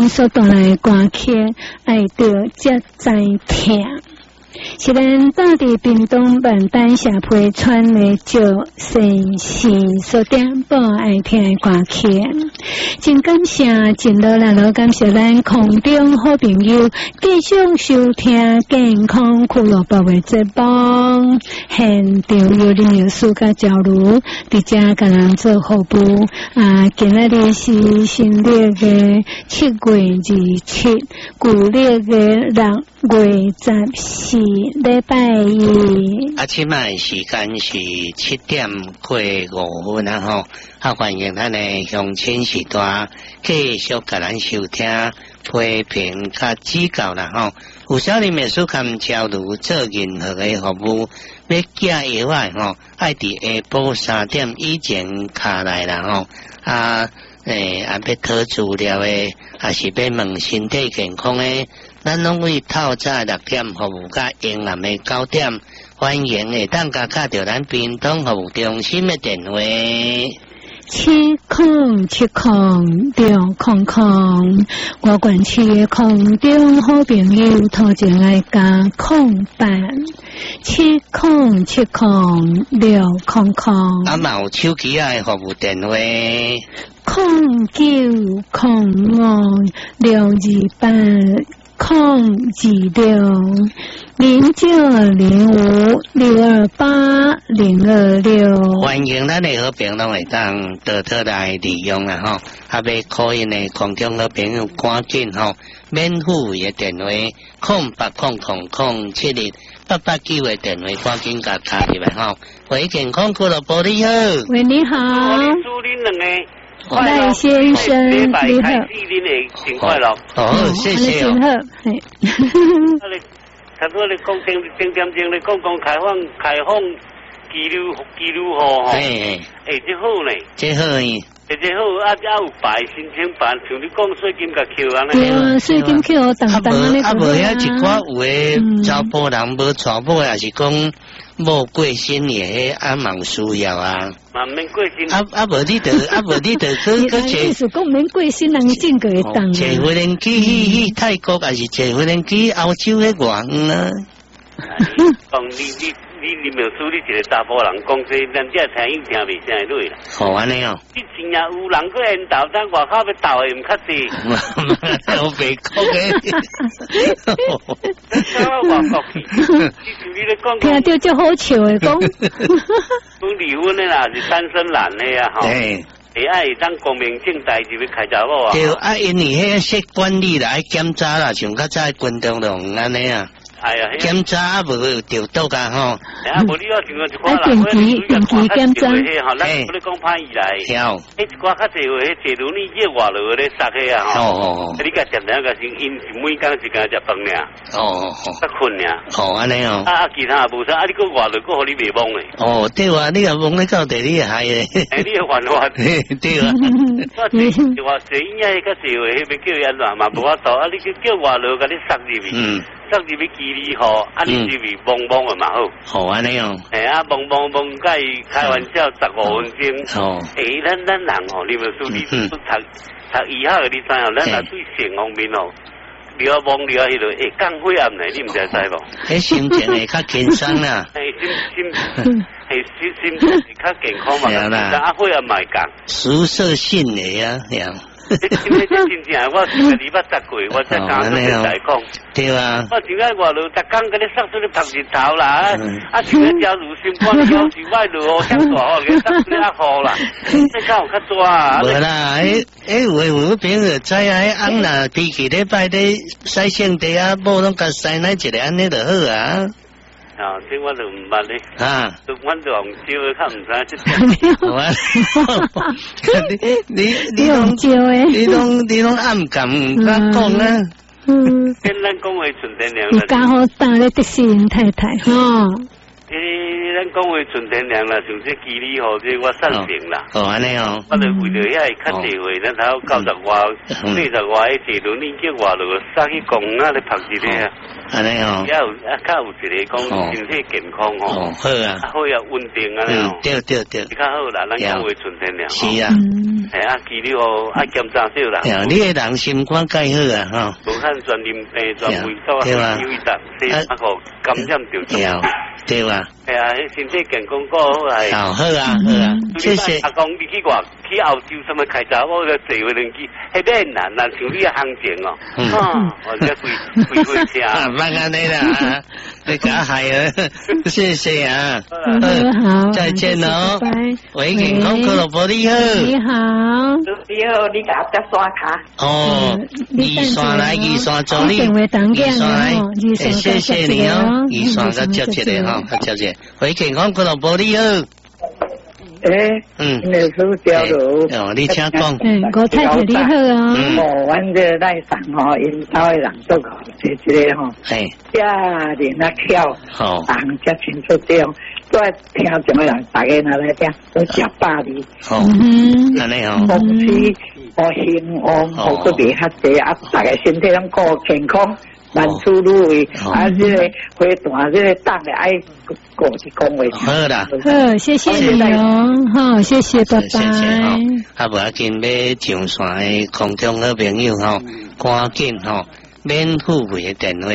天所带来歌曲，爱着才知听。是咱到伫屏东万丹社区传来就神仙所点播爱听的歌曲，真感谢，真老感谢咱空中好朋友继续收听健康俱乐部的节目，现场有恁有暑假交流，伫遮甲人做服务。今仔日是新历的7月27，旧历的6月14。礼拜一， 即摆时间是7点过5分吼，欢迎咱的乡亲时代继续甲咱收听批评甲指教啦吼。有少年美术馆交流做任何的服务，要寄药吼，爱伫下晡3点以前卡来啦吼。要讨资料的，也是要问身体健康的。咱拢为透早6点服务，甲阴暗的9点，欢迎会当甲打到咱屏东服务中心的电话7070600，我管区的空中好朋友头前来加08。7070600，嘛有手机的服务电话0906208005628026。欢迎咱的好朋友拢会当多多来利用啦吼，要可以呢，空中好朋友赶紧吼，免付费的电话0800070889的电话，赶紧甲打入来吼。喂，健康俱乐部你好。喂，你好。赖先生，你好。 真快乐。 哦，谢谢哦。 他说你讲正你讲开放记录号吼。这好呢。 这好呢。 这好有排申请办，像你讲税金甲扣安尼。 对啊，税金扣等等安尼。 无遐一寡有诶查甫人无娶某，也是讲无过身诶，嘛有需要啊。 嘛免过身。 无你得去意思讲免过身，人真个会当。 坐飞轮机去泰国，还是坐飞轮机欧洲迄外远啊？ 讲你描述你一个查甫人讲这，咱这听伊听袂啥落啦。 好安尼哦。 你真正有人去因斗，咱外口要斗的毋较济。 我袂讲诶。 咱外国去，你咧讲。 听到足好笑诶，讲。 讲离婚的啦，是单身男的呀，吼。爱当光明正大就要开查某啊。 对，因为迄说管理啦，爱检查啦，像较早军中拢安尼啊。检查无着倒甲吼， 无你要像一寡人， 定期检查， 咱不咧讲歹意来，一寡较济话，坐轮椅热外落咧杀起啊吼，你甲点点个先，因是每工时间食饭尔，较困尔， 安尼哦， 其他也无啥，你个外落个互你袂忘诶， 对啊，你若忘咧到地你也害诶， 你也烦我， 对啊， 我话坐椅仔较济话，迄要叫伊安怎嘛无法度，你叫外落甲你杀入去，杀入去记你吼，你入去懵懵诶嘛好， 好安尼哦， 懵甲伊开玩笑15分钟，咱人吼，你咪说你读医学你知影，咱若对性方面吼，你要懵你要迄落，降血压呢，你毋知无？ 迄心情会较轻松啦， 心较健康嘛，血压嘛会降， 舒适性诶啊， 真正，我是个210过，我才讲出来讲。 对啊。 我真爱外头，逐工甲你杀出去晒日头啦，像个加入新冠有时歹落雨遐大吼，给晒出去雨啦，这较有较大啊。 无啦，有朋友知啊，翁啦，天气礼拜咧晒圣地啊，某拢甲晒哪一个安尼就好啊。 这我就唔捌咧。我就用招的，较唔知即点。你用招诶？ 你拢暗感唔敢讲啊？ 跟咱讲话纯天然。 你刚好打咧的新太太吼。 咱讲话纯天然啦，像这基理吼，这我赞成啦。 哦，安尼哦。 我就为了遐较济话，咱头90外、40外的坐轮椅叫外落，杀去公园咧拍一个啊。 安尼哦。 也有较有一个讲身体健康吼。 哦，好啊。 好啊，稳定啊。 对。 较好啦，咱讲话纯天然。 是啊。 基理吼爱检查少啦。 你个人心肝介好啊，吼。 无看全啉全胃道啊，有一搭，个感染着。 对吧？ 系啊，身体健康个好系。 好啊，谢谢。 阿公，你去去澳洲什么开闸，我个坐飞机，迄个难像你行情哦。我这贵车。 慢安尼啦，你假害啊！谢谢啊。 好， 再见哦。 拜拜。 喂，健康俱乐部你好。 你好。 你好，你甲我刷卡。 哦，二线来，二线助你。 二线来， 谢谢你哦，二线个接一个哈，接一个。喂，健康俱乐部你好。 那是掉落。 哦，你请讲。 我太太你好啊。 阮这来上吼，因兜的人都讲这个吼，家人啊巧，人家清楚这样，都爱听什么人，大家拿来听，都食饱哩。 安尼哦。 福气，兴旺，好个别较济啊，大家身体拢顾健康。万事如意，这个花旦这个当的爱过去讲话。 好啦， 好，谢谢你哦，好，谢谢，拜拜。 啊，无要紧，要上线的空中好朋友吼，赶紧吼，免付费的电话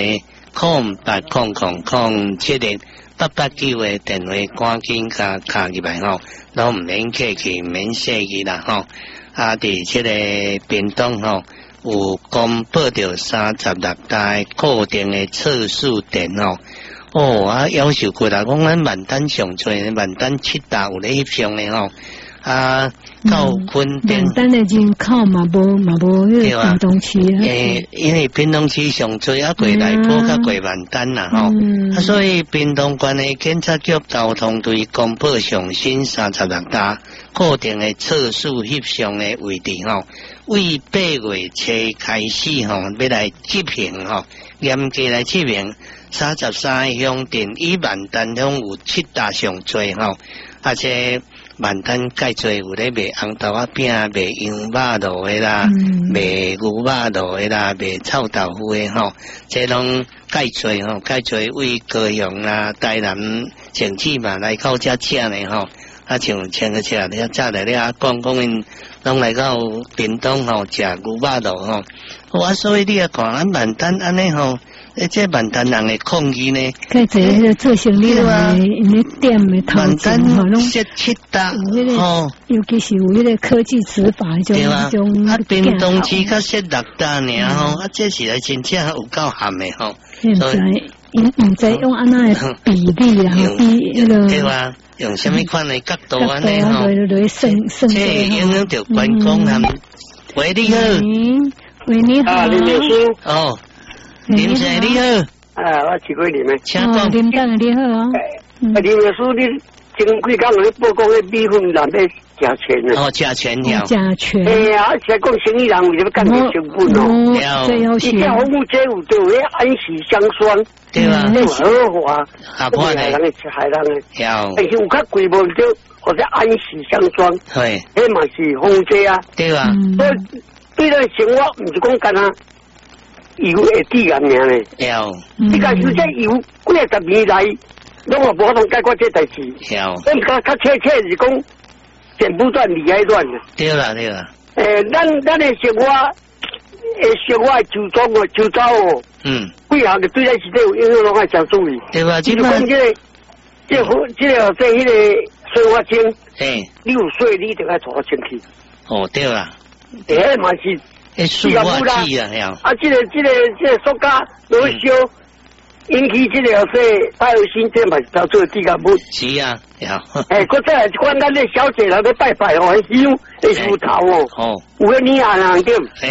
0800070889的电话，赶紧卡入来吼，都唔免客气，免客气啦吼。啊，伫这个屏东吼。有公布着36台固定的测速点哦，啊要求过来讲咱万丹上最万丹7大有咧翕相的吼，啊到昆顶万丹的人口嘛无迄个屏东区啊， 因为屏东区上最啊过来坡较过万丹啦吼，啊所以屏东县的检察局交通队公布上新36大固定的测速翕相的位置吼。为8月初开始吼，要来执行吼，严格来执行。33乡镇以万丹乡有7大上多吼，而且万丹介多有咧卖红豆仔饼、卖羊肉炉的啦、卖牛肉炉的啦、卖臭豆腐的吼，这拢介多吼，介多为高雄啦、台南、cent市嘛来到遮食呢吼。啊，像前个车咧，早来咧讲因拢来到屏东吼食牛肉炉吼，我所以你啊看咱万丹安尼吼，这万丹人的抗议呢， 介侪迄个做生意人因咧店的头前吼，拢 7大吼，尤其是有迄个科技执法迄种， 啊，屏东市较6大尔吼，啊，这是来真正有够咸的吼， 所以唔知用安那的比例啊，比迄个对吧？用什么款的角度安尼吼？这影响到观光他们。喂，你好。 喂，你好。 林律师。 哦。林先你好。 我是桂林的。 请讲。 林大你好。 林律师，你前几工你报讲迄米粉人要加钱哦，加钱了。 加钱。 而且讲生意人为什么干这成本哦？ 了解。 你像红木街有就有安息香霜。 对吧？ 荷花， 海人的吃海人的， 但是有较贵无就或者安息香妆， 对， 迄嘛是红街啊， 对吧？ 所以对咱生活唔是讲干那油会低咁样嘞，你讲有这油几十年来，拢话无通解决这代志，你较切是讲剪不断理还乱的， 对啦。 咱的生活。生活周遭哦，几项嘅对咱身体有影响，拢爱真注意。 对吧？ 就是讲迄个生活精，你有水你就爱做清气。 哦，对啦。 嘛是塑化剂啊， 啊，这个塑胶落烧，引起这个带有新这嘛是造做地甲物。 是啊， 搁再来一款咱的小姐人咧拜拜哦，香会梳头哦，有个女人对。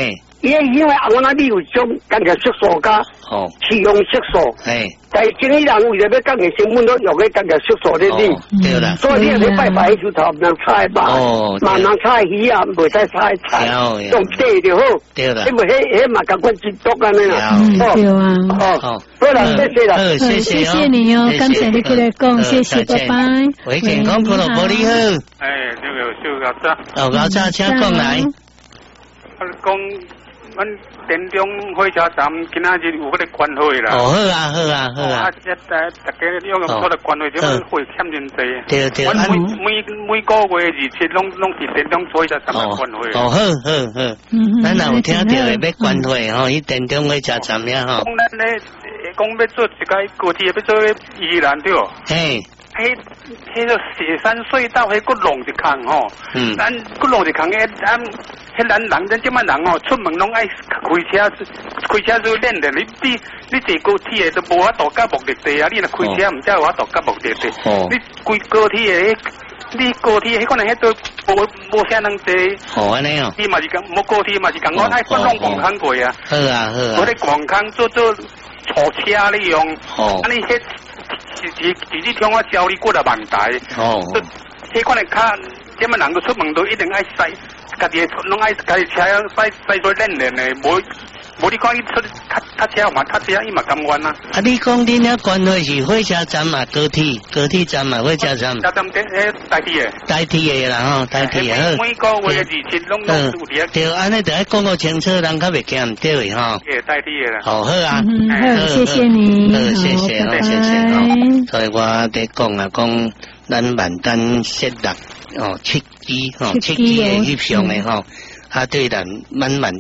因为我那边有种干条色素加食用色素，但是今日人为了要降低成本，都用个干条色素的哩。 对啦， 所以你去拜拜就头唔能菜吧，嘛能菜鱼啊，袂使菜菜，用地就好。 对啦， 因为迄嘛感觉真毒安尼啦。 对啊。 好啦，谢谢啦， 谢谢你哦，感谢你过来讲，谢谢，拜拜。 喂，健康俱乐部你好。 这个小牛仔。 牛仔，请讲来。 讲，阮田中火车站今仔日有迄个关会啦。 好啊。大家用做了关会，这个会欠真济。 对。 阮每个月27拢是田中火车站的关会。 好。咱若有听到要关会吼，去田中火车站呀吼。 讲咱咧，讲要做一个高铁，要做宜兰对。迄个雪山隧道，迄个弄一空吼，咱个弄一空咱即摆人吼，出门拢爱开车做练的。你坐高铁的都无法度到目的地啊！你若开车唔才有法度到目的地。你开高铁的，你高铁迄可能迄都无啥人坐。 安尼哦。 你嘛是讲，无高铁嘛是讲我爱去弄广坑过啊。 好啊。 我咧广坑做坐车咧用。安尼迄。是听我教你过了万台，迄款的卡，这么人都出门都一定爱塞，家己拢爱家己车塞做练的，无你讲伊出踏车嘛，踏车伊嘛甘愿啊。 你讲恁遐关会是火车站嘛，高铁站嘛，火车站。 车站代替的。 代替的啦吼，代替的。 每个月27拢有伫。 对，安尼就要讲个清楚，人较袂惊唔对的吼。 代替的啦。 好啊。 好，谢谢你。 谢谢吼。所以我伫讲啊，讲咱万丹设立7G 7G 的翕相的吼，对咱万